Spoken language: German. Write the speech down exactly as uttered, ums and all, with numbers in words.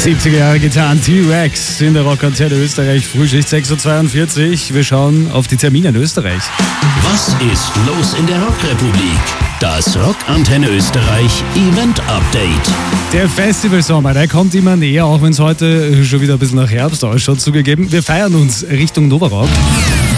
siebziger Jahre getan, T-Rex in der Rockantenne Österreich, Frühschicht sechs Uhr zweiundvierzig. Wir schauen auf die Termine in Österreich. Was ist los in der Rockrepublik? Das Rockantenne Österreich Event Update. Der Festivalsommer, der kommt immer näher, auch wenn es heute schon wieder ein bisschen nach Herbst ausschaut, zugegeben. Wir feiern uns Richtung Novarock.